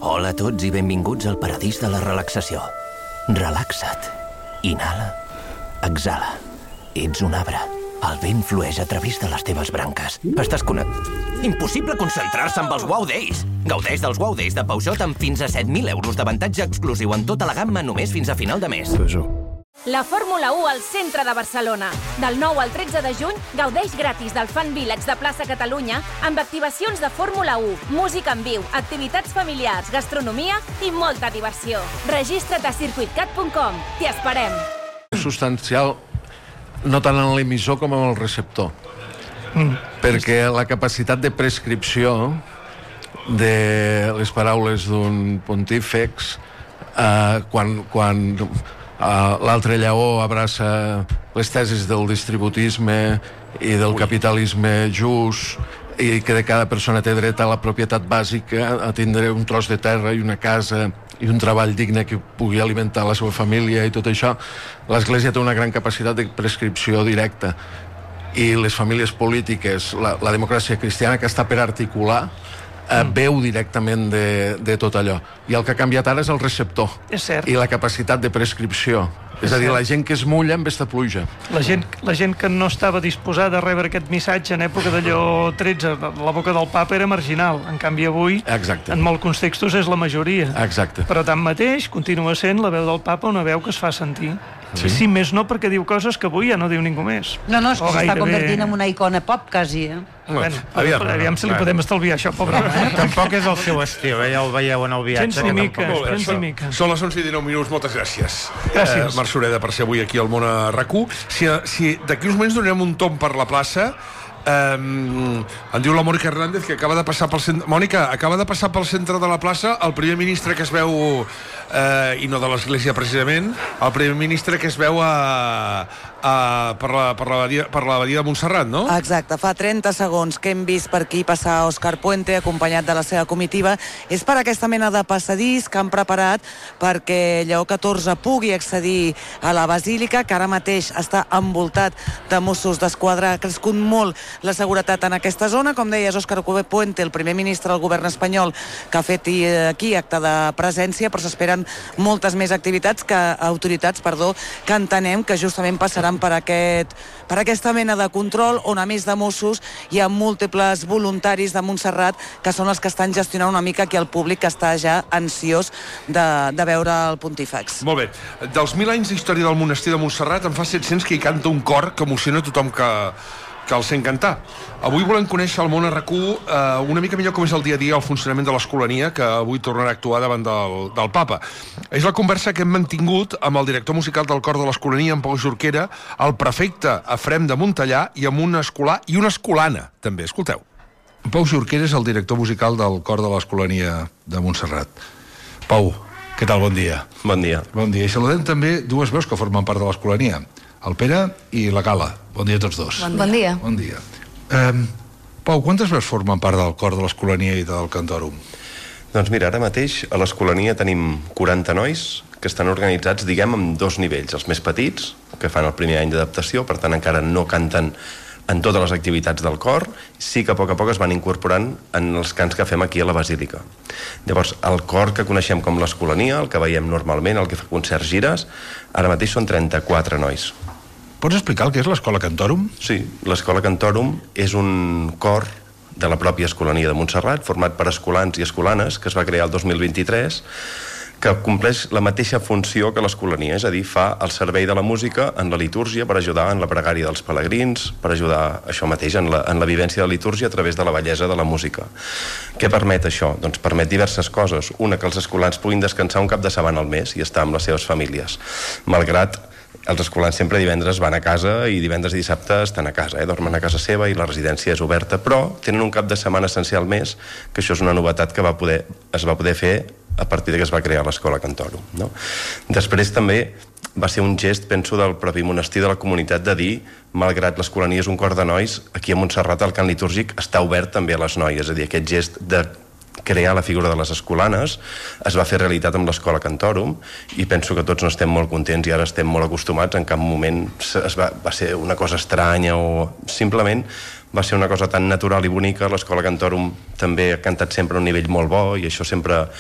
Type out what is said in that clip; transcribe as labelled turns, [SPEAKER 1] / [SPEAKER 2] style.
[SPEAKER 1] Hola a tots i benvinguts al paradís de la relaxació. Relaxa't. Inhala. Exhala. Ets un arbre. El vent flueix a través de les teves branques. Estàs Impossible concentrar-se amb els Wow Days. Gaudeix dels Wow Days de Peugeot amb fins a 7.000 euros d'avantatge exclusiu en tota la gamma només fins a final de mes.
[SPEAKER 2] La Fórmula 1 al centre de Barcelona. Del 9 al 13 de juny, gaudeix gratis del Fan Village de Plaça Catalunya amb activacions de Fórmula 1, música en viu, activitats familiars, gastronomia i molta diversió. Registra't a circuitcat.com. T'hi esperem.
[SPEAKER 3] Substancial, no tant en l'emissor com en el receptor. Perquè la capacitat de prescripció de les paraules d'un pontífex quan l'altre lleó abraça les tesis del distributisme i del capitalisme just i que cada persona té dret a la propietat bàsica, a tindre un tros de terra i una casa i un treball digne que pugui alimentar la seva família i tot això. L'Església té una gran capacitat de prescripció directa i les famílies polítiques, la democràcia cristiana, que està per articular, veu directament de tot allò. I el que ha canviat ara és el receptor.
[SPEAKER 4] És cert.
[SPEAKER 3] I la capacitat de prescripció. És a dir, la gent que es mulla en vesta pluja.
[SPEAKER 4] La gent que no estava disposada a rebre aquest missatge en època de Lleó XIII, la boca del papa era marginal. En canvi, avui,
[SPEAKER 3] Exacte.
[SPEAKER 4] en molts contextos, és la majoria.
[SPEAKER 3] Exacte.
[SPEAKER 4] Però tanmateix, continua sent la veu del papa una veu que es fa sentir.
[SPEAKER 3] Sí.
[SPEAKER 4] Sí, més no perquè diu coses que avui ja no diu ningú més.
[SPEAKER 5] No, és que
[SPEAKER 4] O
[SPEAKER 5] s'està
[SPEAKER 4] gairebé.
[SPEAKER 5] convertint en una icona pop, quasi,
[SPEAKER 4] Bueno, aviam si li podem estalviar això, pobre home.
[SPEAKER 6] Tampoc és el seu estil, ja ho veieu en el viatge.
[SPEAKER 4] Gens ni mica, gens ni mica.
[SPEAKER 7] Són les 11:19 minuts, moltes gràcies.
[SPEAKER 4] Gràcies.
[SPEAKER 7] Marc Sureda, per ser avui aquí al Món a RAC1. Si d'aquí uns moments donem un tomb per la plaça, em diu la Mònica Hernández que acaba de passar pel centre. Mònica, acaba de passar pel centre de la plaça el primer ministre que es veu, i no de l'Església precisament, el primer ministre que es veu per la badia de Montserrat, no?
[SPEAKER 8] Exacte, fa 30 segons que hem vist per aquí passar Òscar Puente acompanyat de la seva comitiva. És per aquesta mena de passadís que han preparat perquè Lleó XIV pugui accedir a la basílica, que ara mateix està envoltat de Mossos d'Esquadra. Ha crescut molt la seguretat en aquesta zona. Com deies, Òscar Puente, el primer ministre del govern espanyol, que ha fet aquí acte de presència, però s'esperen moltes més autoritats que entenem que justament passaran per aquesta mena de control, on a més de Mossos hi ha múltiples voluntaris de Montserrat que són els que estan gestionant una mica aquí el públic, que està ja ansiós de veure el pontífex.
[SPEAKER 7] Molt bé. Dels 1.000 anys d'història del monestir de Montserrat, en fa 700 que hi canta un cor que emociona tothom que el sent cantar. Avui volem conèixer al Món a RAC1 una mica millor com és el dia a dia el funcionament de l'Escolania, que avui tornarà a actuar davant del Papa. És la conversa que hem mantingut amb el director musical del cor de l'Escolania, en Pau Jorquera, el prefecte Efrem de Montellà i amb un escolà i una escolana, també. Escolteu. Pau Jorquera és el director musical del cor de l'Escolania de Montserrat. Pau, què tal? Bon dia.
[SPEAKER 9] Bon dia.
[SPEAKER 7] Bon dia. I saludem també dues veus que formen part de l'Escolania, el Pere i la Gala. Bon dia a tots dos.
[SPEAKER 10] Bon dia.
[SPEAKER 7] Bon dia. Pau, quantes veus formen part del cor de l'Escolania i del Cantòrum?
[SPEAKER 9] Doncs mira, ara mateix a l'Escolania tenim 40 nois que estan organitzats, diguem, en dos nivells. Els més petits, que fan el primer any d'adaptació, per tant encara no canten en totes les activitats del cor, sí que a poc es van incorporant en els cants que fem aquí a la Basílica. Llavors, el cor que coneixem com l'Escolania, el que veiem normalment, el que fa concerts gires, ara mateix són 34 nois.
[SPEAKER 7] Pots explicar el que és l'Escola Cantòrum?
[SPEAKER 9] Sí, l'Escola Cantòrum és un cor de la pròpia Escolania de Montserrat, format per escolans i escolanes, que es va crear el 2023, que compleix la mateixa funció que l'Escolania, és a dir, fa el servei de la música en la litúrgia per ajudar en la pregària dels pelegrins, per ajudar això mateix en la vivència de la litúrgia a través de la bellesa de la música. Què permet això? Doncs permet diverses coses. Una, que els escolans puguin descansar un cap de setmana al mes i estar amb les seves famílies, malgrat els escolans sempre divendres van a casa i divendres i dissabte estan a casa, dormen a casa seva i la residència és oberta, però tenen un cap de setmana essencial més, que això és una novetat que es va poder fer a partir que es va crear l'Escola Cantòrum, no? Després també va ser un gest, penso, del propi monestir, de la comunitat, de dir, malgrat l'Escolania és un cor de nois, aquí a Montserrat el cant litúrgic està obert també a les noies, és a dir, aquest gest de crear la figura de les escolanes es va fer realitat amb l'Escola Cantòrum i penso que tots n'estem molt contents i ara estem molt acostumats. En cap moment va ser una cosa estranya o simplement va ser una cosa tan natural i bonica. L'Escola Cantòrum també ha cantat sempre a un nivell molt bo i això sempre